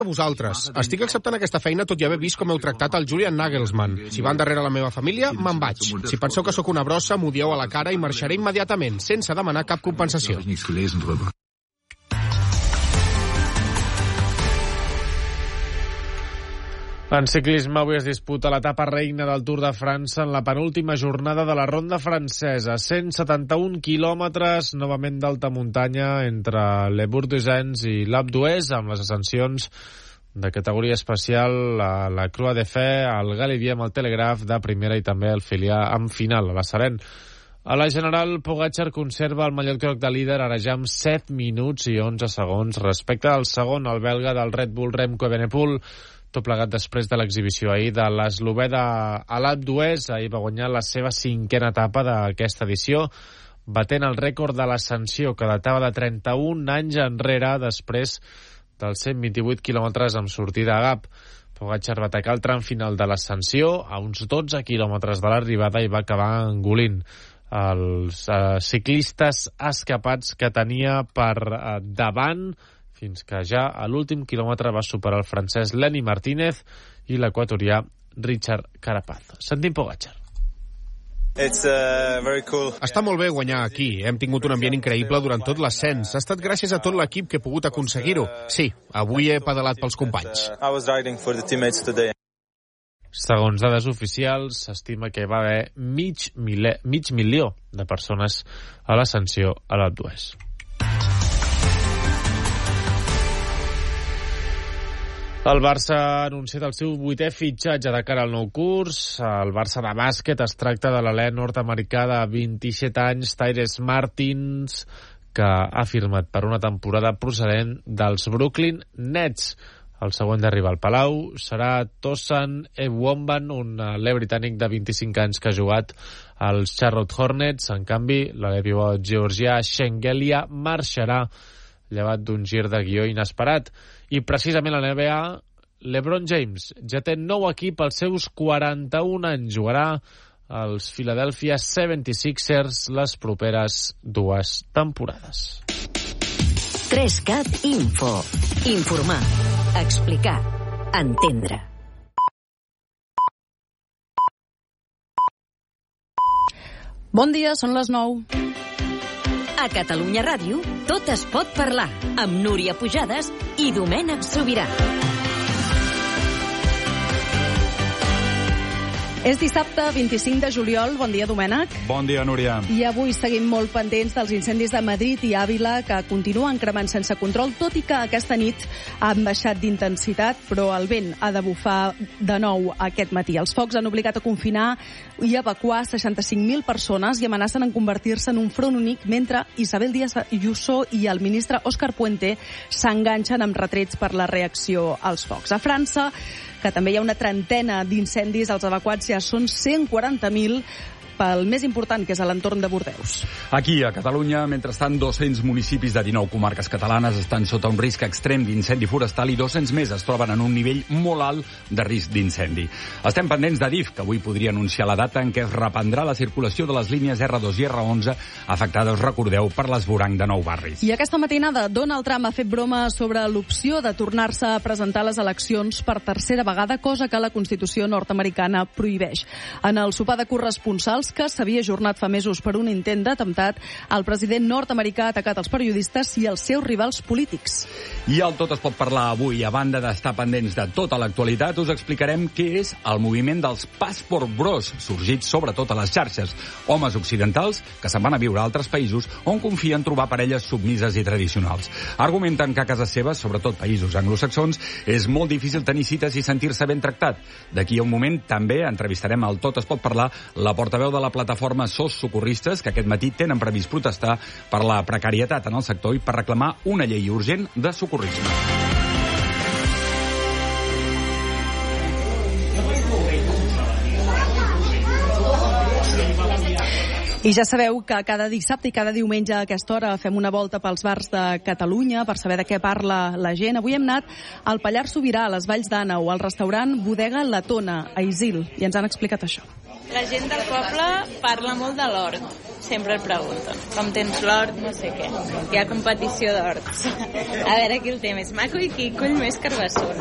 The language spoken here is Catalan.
A vosaltres. Estic acceptant aquesta feina tot i haver vist com heu tractat el Julian Nagelsmann. Si van darrere la meva família, me'n vaig. Si penseu que sóc una brossa, m'ho dieu a la cara i marxaré immediatament, sense demanar cap compensació. En ciclisme, avui es disputa l'etapa reina del Tour de França en la penúltima jornada de la ronda francesa. 171 quilòmetres, novament d'alta muntanya, entre Le Bourg-d'Uzens i l'Alpe d'Huez, amb les ascensions de categoria especial a la Croix de Fer, al Galibier amb el Telegraph de primera i també el Filià amb final a la Sarenne. A la general, Pogačar conserva el mallot groc de líder ara ja amb 7 minuts i 11 segons respecte al segon, el belga del Red Bull Remco Evenepoel, tot plegat després de l'exhibició ahir de l'eslovè a l'Alpe d'Huez. Ahir va guanyar la seva 5a etapa d'aquesta edició, batent el rècord de l'ascensió que datava de 31 anys enrere després dels 128 quilòmetres amb sortida a Gap. Pogačar va atacar el tram final de l'ascensió a uns 12 quilòmetres de l'arribada i va acabar engolint els ciclistes escapats que tenia per davant, fins que ja a l'últim quilòmetre va superar el francès Lenny Martínez i l'equatorià Richard Carapaz. Sentim Pogačar. Està molt bé guanyar aquí. Hem tingut un ambient increïble durant tot l'ascens. Ha estat gràcies a tot l'equip que he pogut aconseguir-ho. Sí, avui he pedalat pels companys. Segons dades oficials, s'estima que va haver mig milió de persones a l'ascensió a l'Alpe d'Huez. El Barça ha anunciat el seu 8è fitxatge de cara al nou curs. El Barça de bàsquet es tracta de l'alè nord-americà de 27 anys, Tyrese Martins, que ha firmat per una temporada procedent dels Brooklyn Nets. El següent d'arribar al Palau serà Tosan Ewomban, un alè britànic de 25 anys que ha jugat als Charlotte Hornets. En canvi, l'alè pivot georgià Shengelia marxarà llevat d'un gir de guió inesperat. I precisament a la NBA, LeBron James ja té nou equip als seus 41 anys. Jugarà als Philadelphia 76ers les properes 2 temporades. 3CAT Info. Informar, explicar, entendre. Bon dia, són les 9. A Catalunya Ràdio, tot es pot parlar, amb Núria Pujades i Domènec Sobirà. És dissabte 25 de juliol. Bon dia, Domènec. Bon dia, Núria. I avui seguim molt pendents dels incendis de Madrid i Àvila, que continuen cremant sense control, tot i que aquesta nit han baixat d'intensitat, però el vent ha de bufar de nou aquest matí. Els focs han obligat a confinar i evacuar 65.000 persones i amenacen en convertir-se en un front únic, mentre Isabel Díaz Ayuso i el ministre Òscar Puente s'enganxen amb retrets per la reacció als focs. A França, que també hi ha una trentena d'incendis, els evacuats ja són 140.000, pel més important, que és a l'entorn de Bordeus. Aquí, a Catalunya, mentrestant, 200 municipis de 19 comarques catalanes estan sota un risc extrem d'incendi forestal i 200 més es troben en un nivell molt alt de risc d'incendi. Estem pendents d'Adif, que avui podria anunciar la data en què es reprendrà la circulació de les línies R2 i R11 afectades, recordeu, per l'esvoranc de Nou Barris. I aquesta matinada, Donald Trump ha fet broma sobre l'opció de tornar-se a presentar les eleccions per tercera vegada, cosa que la Constitució nord-americana prohibeix. En el sopar de corresponsals, que s'havia ajornat fa mesos per un intent d'atemptat, el president nord-americà ha atacat els periodistes i els seus rivals polítics. I al Tot es pot parlar avui, a banda d'estar pendents de tota l'actualitat, us explicarem què és el moviment dels Passport Bros, sorgits sobretot a les xarxes. Homes occidentals que se'n van a viure a altres països on confien trobar parelles submises i tradicionals. Argumenten que a casa seva, sobretot països anglosaxons, és molt difícil tenir cites i sentir-se ben tractat. D'aquí a un moment també entrevistarem al Tot es pot parlar la portaveu de la plataforma SOS Socorristes, que aquest matí tenen previst protestar per la precarietat en el sector i per reclamar una llei urgent de socorrisme. I ja sabeu que cada dissabte i cada diumenge a aquesta hora fem una volta pels bars de Catalunya per saber de què parla la gent. Avui hem anat al Pallars Sobirà, a les Valls d'Àneu, al restaurant Bodega La Tona, a Isil, i ens han explicat això. La gent del poble parla molt de l'hort. sempre el pregunten. Com tens l'hort, no sé què. Hi ha competició d'horts. A veure qui el té més maco i qui cull més carbassons.